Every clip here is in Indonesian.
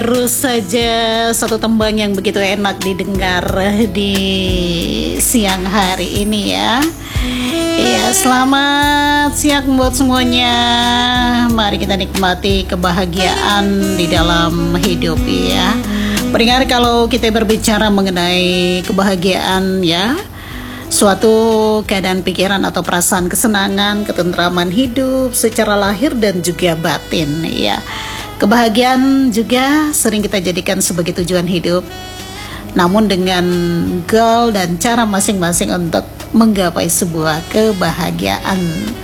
Terus saja satu tembang yang begitu enak didengar di siang hari ini ya. Iya, selamat siang buat semuanya. Mari kita nikmati kebahagiaan di dalam hidup ya. Pendengar, kalau kita berbicara mengenai kebahagiaan ya, suatu keadaan pikiran atau perasaan kesenangan, ketentraman hidup secara lahir dan juga batin ya. Kebahagiaan juga sering kita jadikan sebagai tujuan hidup, namun dengan goal dan cara masing-masing untuk menggapai sebuah kebahagiaan.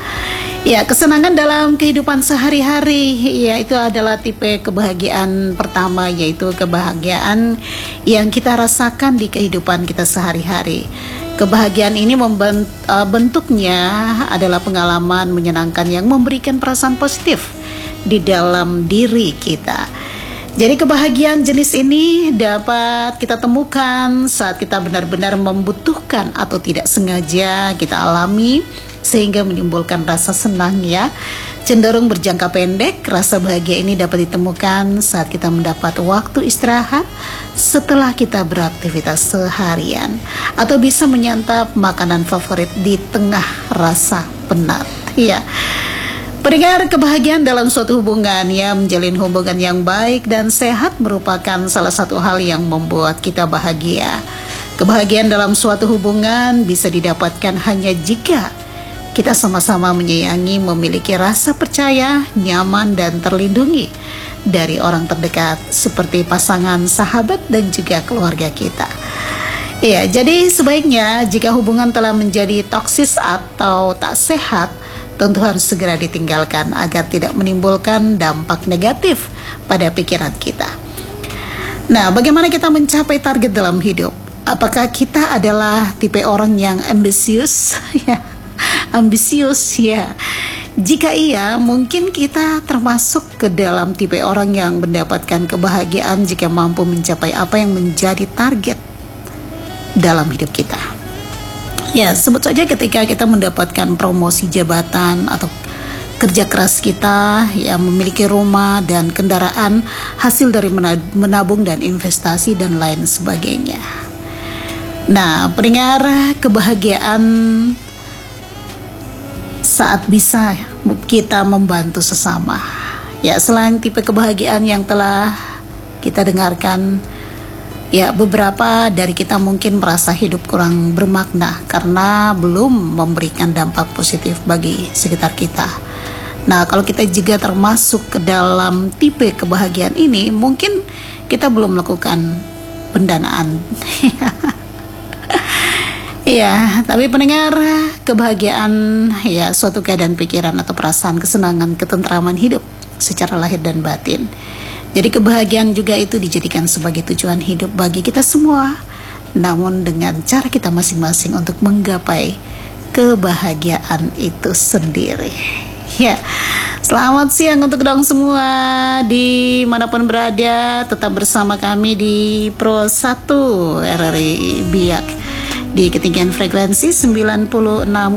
Ya, kesenangan dalam kehidupan sehari-hari, ya itu adalah tipe kebahagiaan pertama, yaitu kebahagiaan yang kita rasakan di kehidupan kita sehari-hari. Kebahagiaan ini bentuknya adalah pengalaman menyenangkan yang memberikan perasaan positif di dalam diri kita. Jadi kebahagiaan jenis ini dapat kita temukan saat kita benar-benar membutuhkan atau tidak sengaja kita alami, sehingga menimbulkan rasa senang ya. Cenderung berjangka pendek, rasa bahagia ini dapat ditemukan saat kita mendapat waktu istirahat setelah kita beraktivitas seharian, atau bisa menyantap makanan favorit di tengah rasa penat ya. Pendengar, kebahagiaan dalam suatu hubungan ya, menjalin hubungan yang baik dan sehat merupakan salah satu hal yang membuat kita bahagia. Kebahagiaan dalam suatu hubungan bisa didapatkan hanya jika kita sama-sama menyayangi, memiliki rasa percaya, nyaman dan terlindungi dari orang terdekat seperti pasangan, sahabat dan juga keluarga kita. Ya, jadi sebaiknya jika hubungan telah menjadi toksis atau tak sehat, tentu harus segera ditinggalkan agar tidak menimbulkan dampak negatif pada pikiran kita. Nah, bagaimana kita mencapai target dalam hidup? Apakah kita adalah tipe orang yang ambisius? Ya, ambisius ya. Jika iya, mungkin kita termasuk ke dalam tipe orang yang mendapatkan kebahagiaan jika mampu mencapai apa yang menjadi target dalam hidup kita. Ya, sebut saja ketika kita mendapatkan promosi jabatan atau kerja keras kita, ya memiliki rumah dan kendaraan hasil dari menabung dan investasi dan lain sebagainya. Nah, pendengar, kebahagiaan saat bisa kita membantu sesama. Ya, selain tipe kebahagiaan yang telah kita dengarkan, ya beberapa dari kita mungkin merasa hidup kurang bermakna karena belum memberikan dampak positif bagi sekitar kita. Nah, kalau kita juga termasuk ke dalam tipe kebahagiaan ini, mungkin kita belum melakukan pendanaan. Ya, tapi pendengar, kebahagiaan ya suatu keadaan pikiran atau perasaan kesenangan, ketentraman hidup secara lahir dan batin. Jadi kebahagiaan juga itu dijadikan sebagai tujuan hidup bagi kita semua, namun dengan cara kita masing-masing untuk menggapai kebahagiaan itu sendiri. Ya, selamat siang untuk dong semua dimanapun berada. Tetap bersama kami di Pro 1 RRI Biak di ketinggian frekuensi 96,4